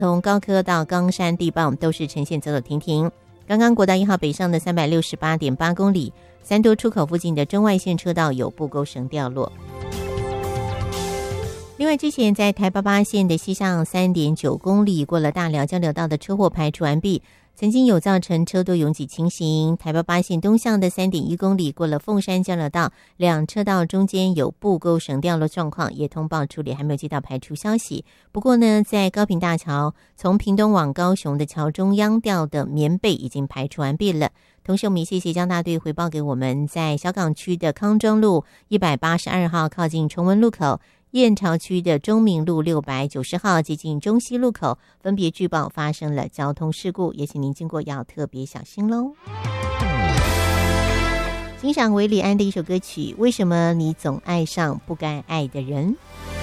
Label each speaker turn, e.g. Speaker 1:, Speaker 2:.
Speaker 1: 从高科到冈山地磅都是呈现走走停停。刚刚国道1号北上的 368.8 公里，三多出口附近的中外线车道有布钩绳掉落。另外，之前在台88线的西向 3.9 公里过了大寮交流道的车祸排除完毕，曾经有造成车多拥挤情形。台88线东向的 3.1 公里过了凤山交流道，两车道中间有布钩绳掉落状况，也通报处理，还没有接到排除消息。不过呢，在高屏大桥从屏东往高雄的桥中央掉的棉被已经排除完毕了。同时我们也谢谢江大队回报给我们，在小港区的康庄路182号靠近崇文路口，燕巢区的中明路690号接近中西路口分别据报发生了交通事故，也请您经过要特别小心咯。欣赏韦礼安的一首歌曲《为什么你总爱上不该爱的人》。